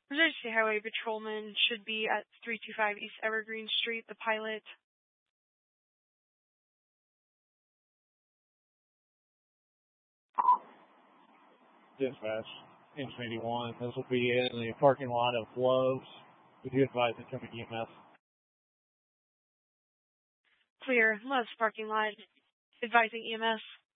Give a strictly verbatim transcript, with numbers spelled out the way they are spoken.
Emergency Highway Patrolman should be at three two five East Evergreen Street, the pilot. Dispatch, Inch eighty-one. This will be in the parking lot of Lowe's. Would you advise incoming E M S? Clear. Love's parking lot. Advising E M S.